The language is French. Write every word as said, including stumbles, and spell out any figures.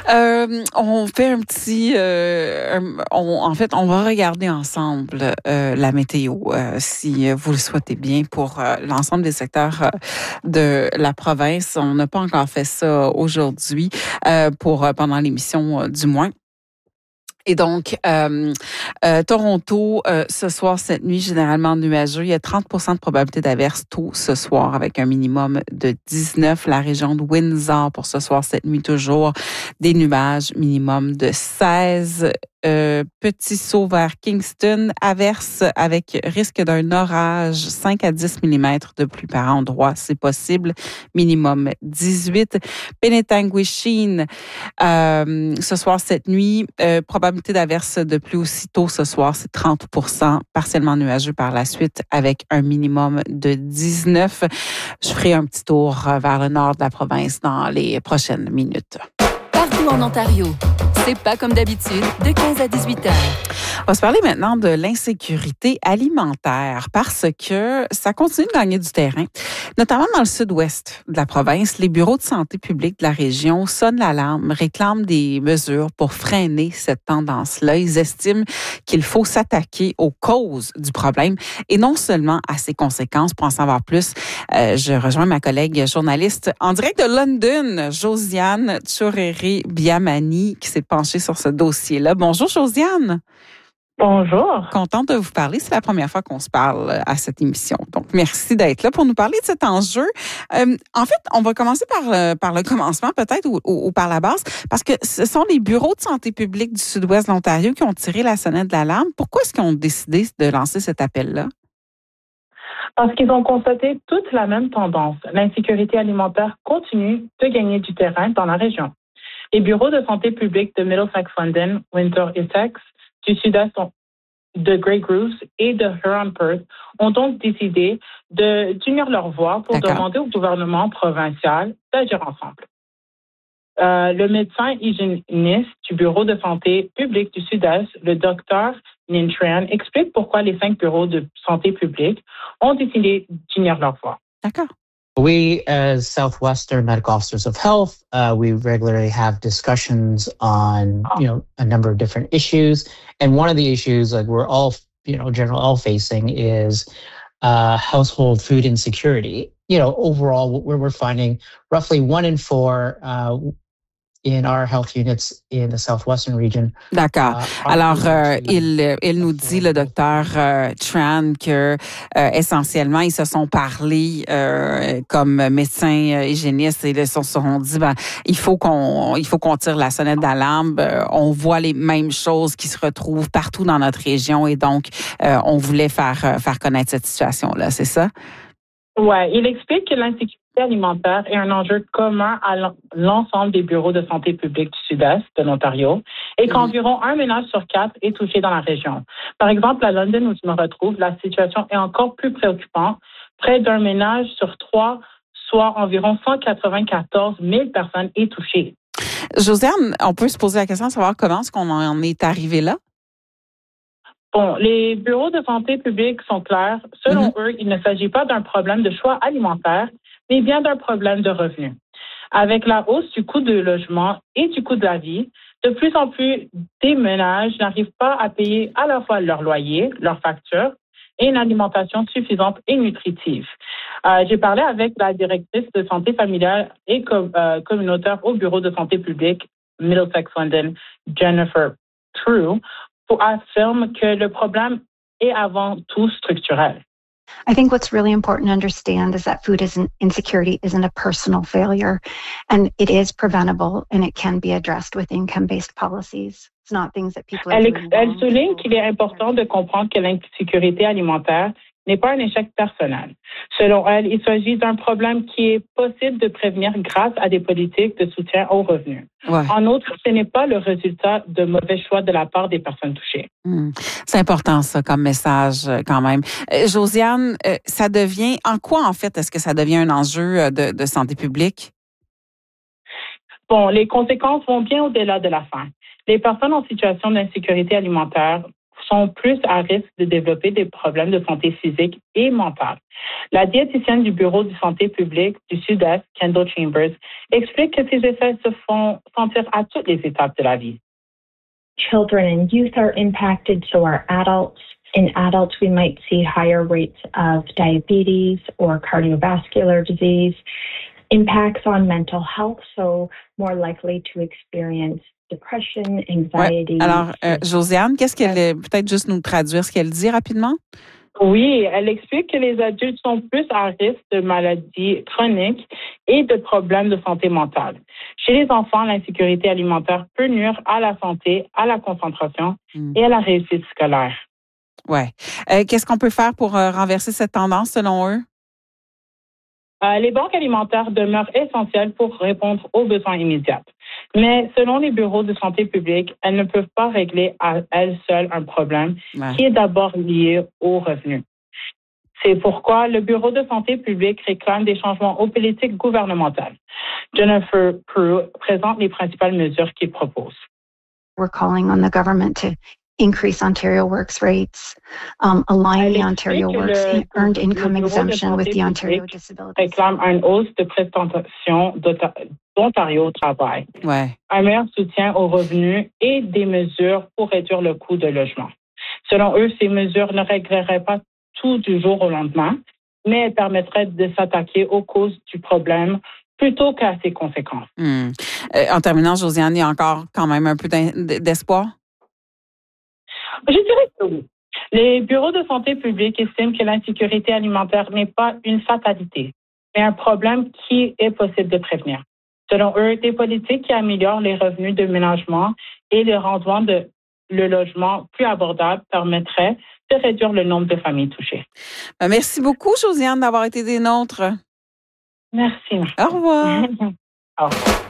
Euh, on fait un petit... Euh, un- on, en fait, on va regarder ensemble euh, la météo, euh, si vous le souhaitez bien, pour euh, l'ensemble des secteurs euh, de la province. On n'a pas encore fait ça aujourd'hui, euh, pour euh, pendant l'émission, euh, du moins. Et donc, euh, euh, Toronto, euh, ce soir, cette nuit, généralement nuageux. Il y a trente pour cent de probabilité d'averse tôt ce soir avec un minimum de dix-neuf. La région de Windsor pour ce soir, cette nuit, toujours des nuages, minimum de seize. Euh, petit saut vers Kingston, averse avec risque d'un orage, cinq à dix millimètres de pluie par endroit, c'est possible, minimum dix-huit. Penetanguishene, euh, ce soir, cette nuit, euh, probabilité d'averse de pluie aussitôt ce soir, c'est trente pour cent, partiellement nuageux par la suite avec un minimum de dix-neuf. Je ferai un petit tour vers le nord de la province dans les prochaines minutes. Partout en Ontario, c'est pas comme d'habitude, de quinze à dix-huit heures. On va se parler maintenant de l'insécurité alimentaire parce que ça continue de gagner du terrain, notamment dans le sud-ouest de la province. Les bureaux de santé publique de la région sonnent l'alarme, réclament des mesures pour freiner cette tendance-là. Ils estiment qu'il faut s'attaquer aux causes du problème et non seulement à ses conséquences. Pour en savoir plus, euh, je rejoins ma collègue journaliste en direct de London, Josiane Tchoreri-Biamani, qui s'est penchée sur ce dossier-là. Bonjour, Josiane. Bonjour. Contente de vous parler. C'est la première fois qu'on se parle à cette émission. Donc, merci d'être là pour nous parler de cet enjeu. Euh, en fait, on va commencer par, euh, par le commencement peut-être ou, ou, ou par la base, parce que ce sont les bureaux de santé publique du sud-ouest de l'Ontario qui ont tiré la sonnette d'alarme. Pourquoi est-ce qu'ils ont décidé de lancer cet appel-là? Parce qu'ils ont constaté toute la même tendance. L'insécurité alimentaire continue de gagner du terrain dans la région. Les bureaux de santé publique de Middlesex-London, Windsor-Essex, du sud-est de Grey Groves et de Huron-Perth ont donc décidé de, d'unir leur voix pour D'accord. demander au gouvernement provincial d'agir ensemble. Euh, le médecin hygiéniste du bureau de santé publique du sud-est, le docteur Nin Tran, explique pourquoi les cinq bureaux de santé publique ont décidé d'unir leur voix. D'accord. We, as Southwestern medical officers of health, uh, we regularly have discussions on, you know, a number of different issues. And one of the issues, like we're all, you know, general all facing is uh, household food insecurity. You know, overall, we're, we're finding roughly one in four uh, in our health units in the southwestern region. D'accord. Uh, Alors, euh, il, il nous dit, le docteur euh, Tran, que euh, essentiellement, ils se sont parlé euh, comme médecins euh, hygiénistes et ils se sont dit, ben, il faut qu'on, il faut qu'on tire la sonnette d'alarme. Euh, on voit les mêmes choses qui se retrouvent partout dans notre région et donc, euh, on voulait faire euh, faire connaître cette situation-là. C'est ça? Ouais, il explique que l'insécurité alimentaire est un enjeu commun à l'ensemble des bureaux de santé publique du sud-est de l'Ontario et qu'environ un ménage sur quatre est touché dans la région. Par exemple, à London, où je me retrouve, la situation est encore plus préoccupante. Près d'un ménage sur trois, soit environ cent quatre-vingt-quatorze mille personnes, est touché. Josiane, on peut se poser la question de savoir comment est-ce qu'on en est arrivé là? Bon, les bureaux de santé publique sont clairs. Selon mm-hmm. eux, il ne s'agit pas d'un problème de choix alimentaire, mais bien d'un problème de revenus. Avec la hausse du coût du logement et du coût de la vie, de plus en plus des ménages n'arrivent pas à payer à la fois leur loyer, leurs factures et une alimentation suffisante et nutritive. Euh, j'ai parlé avec la directrice de santé familiale et com- euh, communautaire au bureau de santé publique Middlesex London, Jennifer True, pour affirme que le problème est avant tout structurel. I think what's really important to understand is that food isn't, insecurity isn't a personal failure, and it is preventable, and it can be addressed with income-based policies. It's not things that people are elle, doing elle wrong. souligne qu'il est important de comprendre que l'insécurité alimentaire n'est pas un échec personnel. Selon elle, il s'agit d'un problème qui est possible de prévenir grâce à des politiques de soutien aux revenus. Ouais. En outre, ce n'est pas le résultat de mauvais choix de la part des personnes touchées. Mmh. C'est important, ça, comme message, quand même. Euh, Josiane, euh, ça devient, en quoi, en fait, est-ce que ça devient un enjeu de, de santé publique? Bon, les conséquences vont bien au-delà de la faim. Les personnes en situation d'insécurité alimentaire sont plus à risque de développer des problèmes de santé physique et mentale. La diététicienne du Bureau de santé publique du Sud-Est, Kendall Chambers, explique que ces effets se font sentir à toutes les étapes de la vie. Children and youth are impacted, so are adults. In adults, we might see higher rates of diabetes or cardiovascular disease, impacts on mental health, so more likely to experience depression, anxiety. Ouais. Alors, euh, Josiane, qu'est-ce qu'elle est, peut-être juste nous traduire ce qu'elle dit rapidement? Oui, elle explique que les adultes sont plus à risque de maladies chroniques et de problèmes de santé mentale. Chez les enfants, l'insécurité alimentaire peut nuire à la santé, à la concentration mm. et à la réussite scolaire. Ouais. Euh, qu'est-ce qu'on peut faire pour euh, renverser cette tendance selon eux? Euh, les banques alimentaires demeurent essentielles pour répondre aux besoins immédiats. Mais selon les bureaux de santé publique, elles ne peuvent pas régler à elles seules un problème ouais. qui est d'abord lié aux revenus. C'est pourquoi le Bureau de santé publique réclame des changements aux politiques gouvernementales. Jennifer Prue présente les principales mesures qu'il propose. We're calling on the government to increase Ontario Works rates, um, align the Ontario Works le, Earned Income Exemption with the Ontario Disability. Réclame une hausse de prestations d'Ontario au travail, ouais. un meilleur soutien aux revenus et des mesures pour réduire le coût de logement. Selon eux, ces mesures ne régleraient pas tout du jour au lendemain, mais elles permettraient de s'attaquer aux causes du problème plutôt qu'à ses conséquences. Mmh. Euh, en terminant, Josiane, il y a encore quand même un peu d'espoir? Je dirais que oui. Les bureaux de santé publique estiment que l'insécurité alimentaire n'est pas une fatalité, mais un problème qui est possible de prévenir. Selon eux, des politiques qui améliorent les revenus de ménagement et le rendement de le logement plus abordable permettraient de réduire le nombre de familles touchées. Merci beaucoup, Josiane, d'avoir été des nôtres. Merci. Au revoir. Au revoir.